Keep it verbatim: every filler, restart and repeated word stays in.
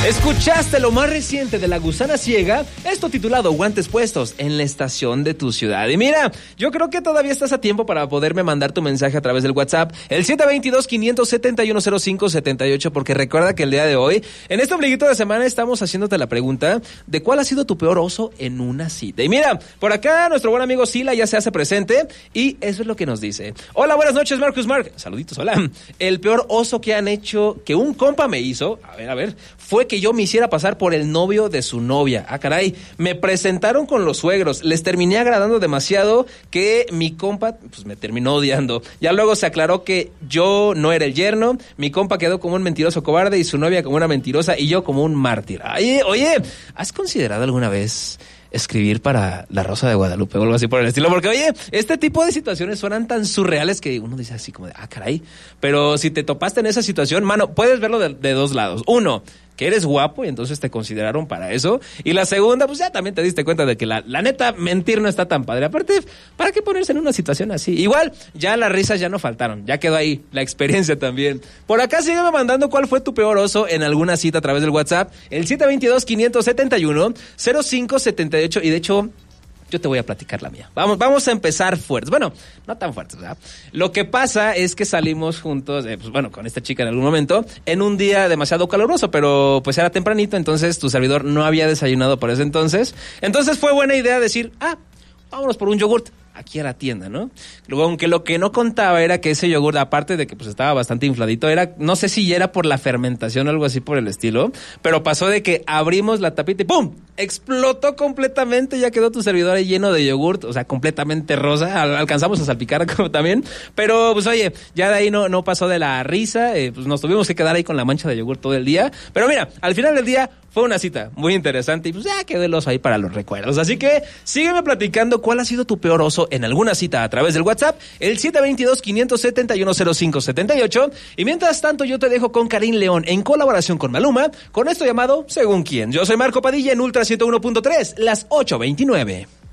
Escuchaste lo más reciente de La Gusana Ciega, esto titulado Guantes Puestos en la estación de tu ciudad. Y mira, yo creo que todavía estás a tiempo para poderme mandar tu mensaje a través del WhatsApp, el siete dos dos, cinco siete uno, cero cinco siete ocho, porque recuerda que el día de hoy, en este ombliguito de semana, estamos haciéndote la pregunta de cuál ha sido tu peor oso en una cita. Y mira, por acá nuestro buen amigo Sila ya se hace presente y eso es lo que nos dice. Hola, buenas noches, Marcus Mark. Saluditos, hola. El peor oso que han hecho, que un compa me hizo, a ver, a ver, fue que yo me hiciera pasar por el novio de su novia. Ah, caray, me presentaron con los suegros, les terminé agradando demasiado que mi compa, pues me terminó odiando. Ya luego se aclaró que yo no era el yerno, mi compa quedó como un mentiroso cobarde y su novia como una mentirosa y yo como un mártir. Ay, oye, ¿has considerado alguna vez escribir para La Rosa de Guadalupe o algo así por el estilo? Porque, oye, este tipo de situaciones suenan tan surreales que uno dice así como de, ah, caray. Pero si te topaste en esa situación, mano, puedes verlo de, de dos lados. Uno, que eres guapo y entonces te consideraron para eso. Y la segunda, pues ya también te diste cuenta de que la, la neta, mentir no está tan padre. Aparte, ¿para qué ponerse en una situación así? Igual, ya las risas ya no faltaron. Ya quedó ahí la experiencia también. Por acá sígueme mandando cuál fue tu peor oso en alguna cita a través del WhatsApp. El siete dos dos, cinco siete uno, cero cinco siete ocho. Y de hecho, yo te voy a platicar la mía. Vamos, vamos a empezar fuertes. Bueno, no tan fuertes, ¿verdad? Lo que pasa es que salimos juntos, eh, pues bueno, con esta chica en algún momento, en un día demasiado caluroso, pero pues era tempranito, entonces tu servidor no había desayunado por ese entonces. Entonces fue buena idea decir, ah, vámonos por un yogurt aquí a la tienda, ¿no? Luego, aunque lo que no contaba era que ese yogur, aparte de que pues estaba bastante infladito, era, no sé si ya era por la fermentación o algo así por el estilo, pero pasó de que abrimos la tapita y ¡pum! Explotó completamente, ya quedó tu servidor ahí lleno de yogurt, o sea, completamente rosa, Al- alcanzamos a salpicar como también, pero pues oye, ya de ahí no, no pasó de la risa, eh, pues nos tuvimos que quedar ahí con la mancha de yogur todo el día, pero mira, al final del día fue una cita muy interesante y pues ya quedó el oso ahí para los recuerdos, así que sígueme platicando cuál ha sido tu peor oso en alguna cita a través del WhatsApp, el siete dos dos, cinco siete uno, cero cinco siete ocho, y mientras tanto yo te dejo con Karim León en colaboración con Maluma, con esto llamado Según Quién. Yo soy Marco Padilla en Ultra ciento uno punto tres, las ocho veintinueve.